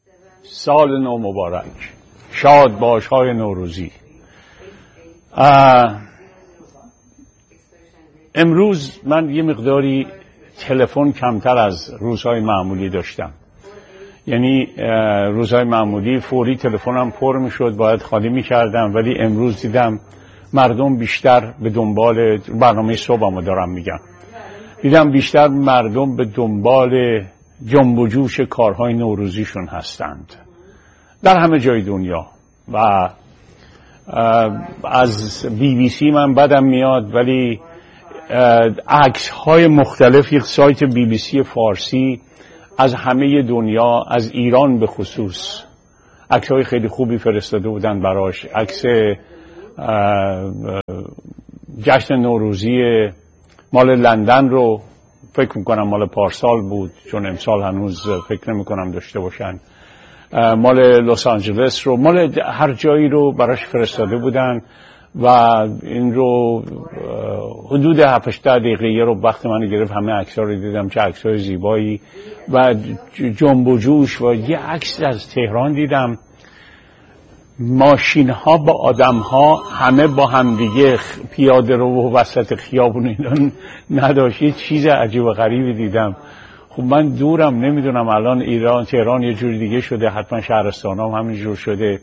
سال نو مبارک، شاد باش های نوروزی. امروز من یه مقداری تلفن کمتر از روزهای معمولی داشتم. یعنی روزهای معمولی فوری تلفنم پر میشد، باید خالی میکردم، ولی امروز دیدم مردم بیشتر به دنبال برنامه صبحمو دارم میگم، دیدم بیشتر مردم به دنبال جنب و جوش کارهای نوروزیشون هستند در همه جای دنیا. و از BBC من بدم میاد، ولی عکس های مختلف، یک سایت BBC فارسی از همه دنیا، از ایران به خصوص، عکس های خیلی خوبی فرستاده بودن براش. عکس جشن نوروزی مال لندن رو فکر میکنم مال پارسال بود، چون امسال هنوز فکر نمیکنم داشته باشن. مال لس آنجلس رو، مال هر جایی رو براش فرستاده بودن و این رو حدود 7-8 دقیقه رو وقت من گرفت. همه عکس‌ها رو دیدم، چه عکس‌های زیبایی و جنب و جوش. و یه عکس از تهران دیدم، ماشین‌ها با آدم‌ها همه با هم دیگه پیاده رو و وسط خیابون اینا نداشت. یه چیز عجیب و غریبی دیدم. خب من دورم، نمیدونم الان ایران، تهران یه جور دیگه شده، حتما شهرستان هم همینجور شده.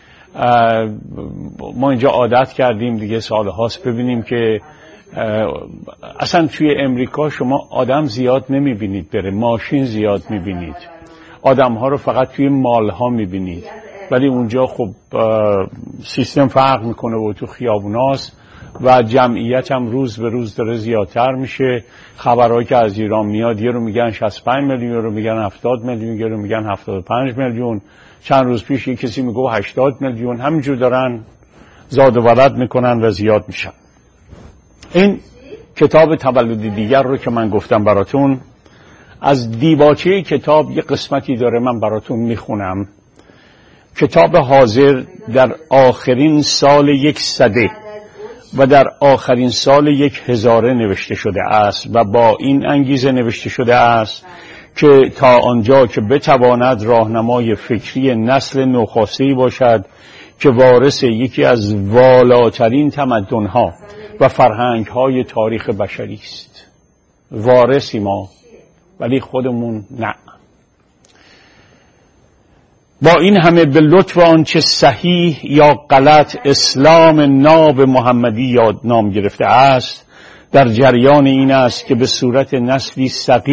ما اینجا عادت کردیم دیگه سالهاست ببینیم که اصلا توی امریکا شما آدم زیاد نمیبینید بره، ماشین زیاد میبینید، آدم ها رو فقط توی مال ها میبینید. ولی اونجا خب سیستم فرق میکنه و تو خیابوناست و جمعیت هم روز به روز داره زیادتر میشه. خبرهایی که از ایران میاد، یه رو میگن 65 میلیون، یه رو میگن 70 میلیون، یه رو میگن 75 میلیون. چند روز پیش یه کسی میگه 80 میلیون. همینجور دارن زاد و ولد میکنن و زیاد میشن. این کتاب تولد دیگر رو که من گفتم براتون، از دیباچه کتاب یه قسمتی داره، من براتون میخونم. کتاب حاضر در آخرین سال 100 و در آخرین سال 1000 نوشته شده است و با این انگیزه نوشته شده است که تا آنجا که بتواند راهنمای فکری نسل نوخاسته‌ای باشد که وارث یکی از والاترین تمدن‌ها و فرهنگ‌های تاریخ بشری است. وارثی ما، ولی خودمون نه. با این همه به لطف آنچه صحیح یا غلط اسلام ناب محمدی یاد نام گرفته است، در جریان این است که به صورت نسلی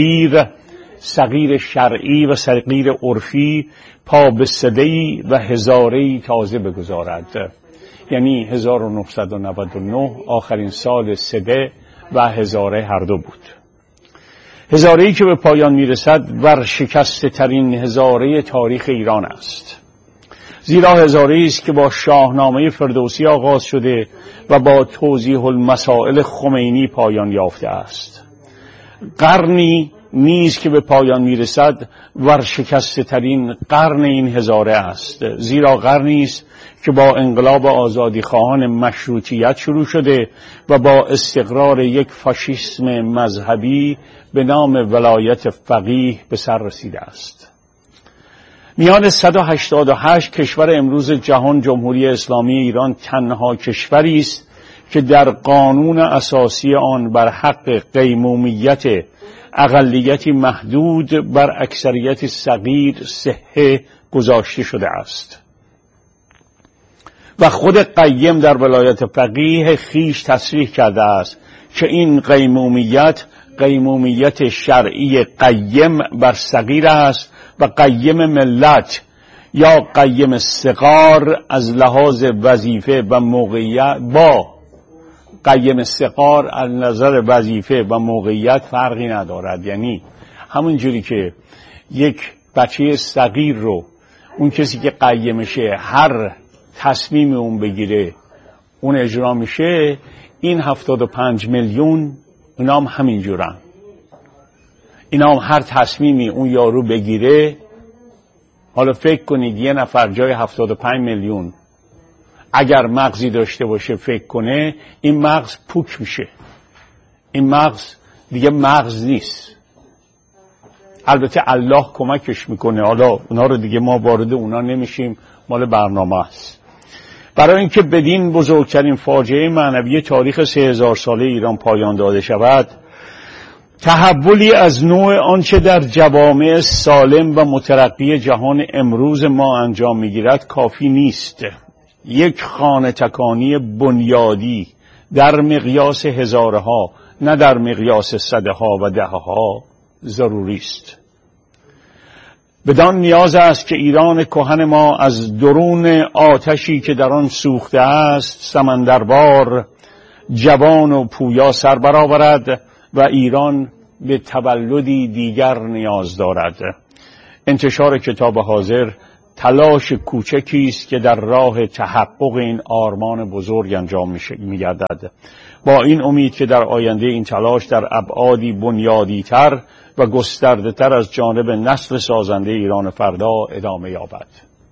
صغیر شرعی و صغیر عرفی پا به سده‌ای و هزاره‌ای تازه بگذارد. یعنی 1999 آخرین سال سده و هزاره هر دو بود. هزاره‌ای که به پایان میرسد ورشکسته ترین هزاره تاریخ ایران است، زیرا هزاره‌ای است که با شاهنامه فردوسی آغاز شده و با توضیح المسائل خمینی پایان یافته است. قرنی نیز که به پایان میرسد ورشکسته ترین قرن این هزاره است، زیرا قرنی است که با انقلاب آزادیخواهان مشروطیت شروع شده و با استقرار یک فاشیسم مذهبی به نام ولایت فقیه به سر رسیده است. میان 188 کشور امروز جهان، جمهوری اسلامی ایران تنها کشوری است که در قانون اساسی آن بر حق قیمومیت اقلیتی محدود بر اکثریت صغیر صحه گذاشته شده است و خود قیم در ولایت فقیه خیش تصریح کرده است که این قیمومیت شرعی قیم بر صغیر است و قیم ملت یا قیم صغار از لحاظ وظیفه و موقعیت با قیم صغار از نظر وظیفه و موقعیت فرقی ندارد. یعنی همون جوری که یک بچه صغیر رو اون کسی که قیمشه هر تصمیم اون بگیره اون اجرا میشه، این 75 میلیون اونا هم همین جورن. اینا هم هر تصمیمی اون یارو بگیره، حالا فکر کنید یه نفر جای 75 میلیون اگر مغزی داشته باشه فکر کنه، این مغز پوک میشه. این مغز دیگه مغز نیست. البته الله کمکش میکنه، حالا اونا رو دیگه ما وارد اونا نمیشیم، مال برنامه است. برای اینکه بدین بزرگترین فاجعه معنوی تاریخ 3000 ساله ایران پایان داده شود، تحولی از نوع آنچه در جوامع سالم و مترقی جهان امروز ما انجام میگیرد کافی نیست. یک خانه تکانی بنیادی در مقیاس هزارها، نه در مقیاس صدها و دهها ضروری است. بدان نیاز است که ایران کهن ما از درون آتشی که در آن سوخته است سمندربار، جوان و پویا سر برآورد و ایران به تولدی دیگر نیاز دارد. انتشار کتاب حاضر تلاش کوچکی است که در راه تحقق این آرمان بزرگ انجام می‌گردد، با این امید که در آینده این تلاش در ابعادی بنیادی‌تر و گسترده‌تر از جانب نسل سازنده ایران فردا ادامه یابد.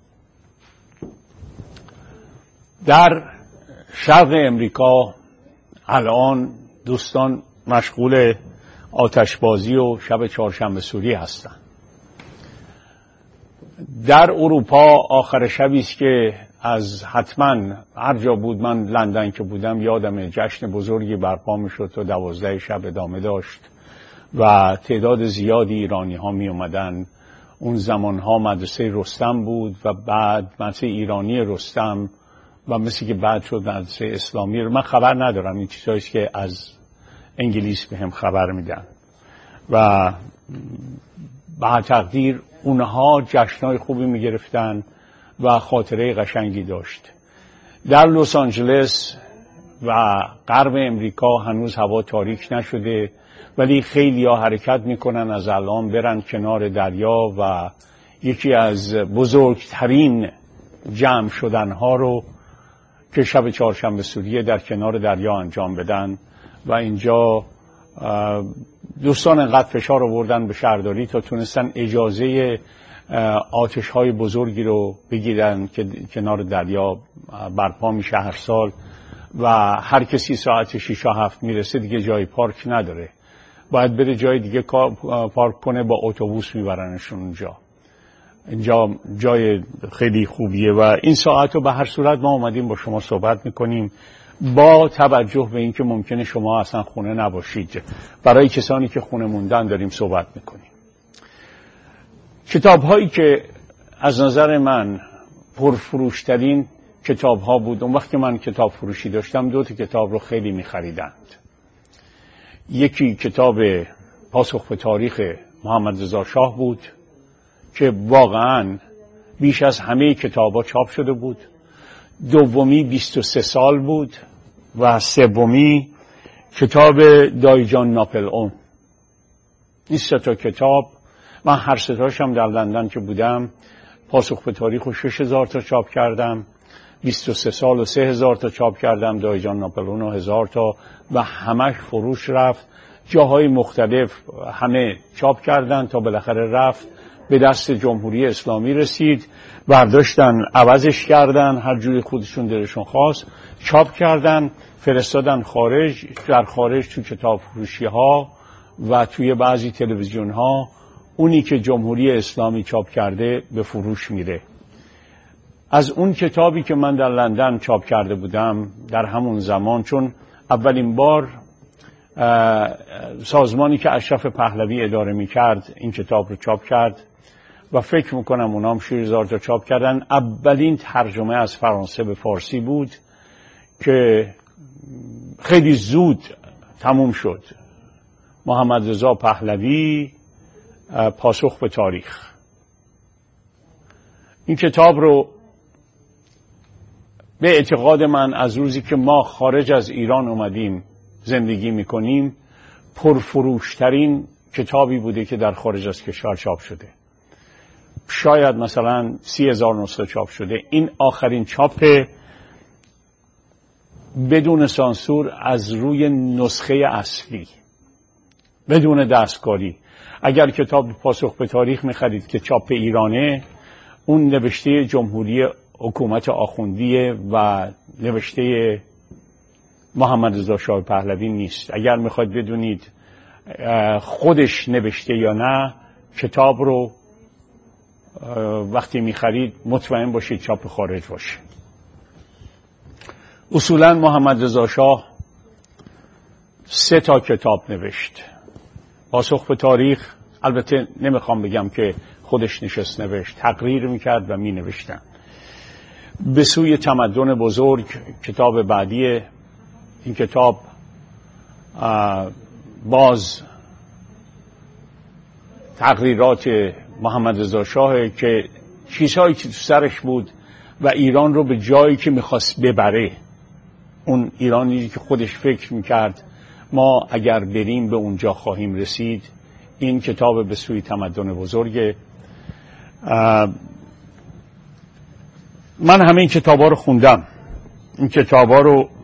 در شرق امریکا الان دوستان مشغول آتشبازی و شب چهارشنبه سوری هستند. در اروپا آخر شبی است که از حتما هر جا بود، من لندن که بودم یادم جشن بزرگی برپا میشد تا 12 شب ادامه داشت و تعداد زیادی ایرانی ها می اومدن. اون زمان ها مدرسه رستم بود و بعد مدرسه ایرانی رستم و مثل که بعد شد مدرسه اسلامی. من خبر ندارم، این چیزایی که از انگلیس به هم خبر میدن و به تقدیر اونها جشنای خوبی میگرفتن و خاطره قشنگی داشت. در لس آنجلس و غرب امریکا هنوز هوا تاریک نشده، ولی خیلی ها حرکت میکنن از الان برن کنار دریا و یکی از بزرگترین جمع شدنها رو که شب چهارشنبه سوری در کنار دریا انجام بدن و اینجا دوستان انقدر فشار آوردن به شهرداری تا تونستن اجازه آتش های بزرگی رو بگیرن که کنار دریا برپا میشه هر سال و هر کسی ساعت 6 و 7 میرسه دیگه جای پارک نداره، باید بره جای دیگه پارک کنه، با اتوبوس میبرنشون اونجا. اینجا جای خیلی خوبیه و این ساعت رو به هر صورت ما اومدیم با شما صحبت میکنیم با توجه به اینکه ممکنه شما اصلا خونه نباشید. برای کسانی که خونه موندن داریم صحبت میکنیم. کتاب هایی که از نظر من پرفروشترین کتاب ها بود، اون وقت که من کتاب فروشی داشتم 2 کتاب رو خیلی میخریدند. یکی کتاب پاسخ به تاریخ محمد رضا شاه بود که واقعا بیش از همه کتاب‌ها چاپ شده بود. دومی 23 سال بود و سومی کتاب دایجان ناپلئون. این 3 کتاب من هر 3 تاشم در لندن که بودم پاسخ به تاریخ رو 6000 تا چاپ کردم، 23 سال و 3000 تا چاپ کردم، دایجان ناپلئون رو 1000 تا و همش فروش رفت. جاهای مختلف همه چاپ کردن تا بالاخره رفت به دست جمهوری اسلامی رسید، برداشتن عوضش کردن هر جوری خودشون دلشون خواست، چاپ کردن فرستادن خارج. در خارج تو کتاب فروشی ها و توی بعضی تلویزیون ها اونی که جمهوری اسلامی چاپ کرده به فروش میره. از اون کتابی که من در لندن چاپ کرده بودم در همون زمان، چون اولین بار سازمانی که اشرف پهلوی اداره میکرد این کتاب رو چاپ کرد و فکر میکنم اونام 6000 تا چاپ کردن. اولین ترجمه از فرانسه به فارسی بود که خیلی زود تموم شد. محمد رضا پهلوی پاسخ به تاریخ. این کتاب رو به اعتقاد من از روزی که ما خارج از ایران اومدیم زندگی میکنیم پرفروشترین کتابی بوده که در خارج از کشور چاپ شده. شاید مثلا 30,000 نسخه چاپ شده. این آخرین چاپ بدون سانسور از روی نسخه اصلی بدون دستکاری. اگر کتاب پاسخ به تاریخ می‌خرید که چاپ ایرانه، اون نوشته جمهوری حکومت آخوندیه و نوشته محمد رضا شاه پهلوی نیست. اگر میخواید بدونید خودش نوشته یا نه، کتاب رو وقتی میخرید مطمئن باشید چاپ خارج باشه. اصولا محمد رضا شاه 3 کتاب نوشت. پاسخ به تاریخ، البته نمیخوام بگم که خودش نشست نوشت، تقریر میکرد و مینوشتن. به سوی تمدن بزرگ کتاب بعدی، این کتاب باز تقریرات محمد رضا شاه که چیزهایی که تو سرش بود و ایران رو به جایی که میخواست ببره، اون ایرانی که خودش فکر میکرد ما اگر بریم به اونجا خواهیم رسید. این کتاب به سوی تمدن بزرگ. من همه این کتابا رو خوندم. این کتابا رو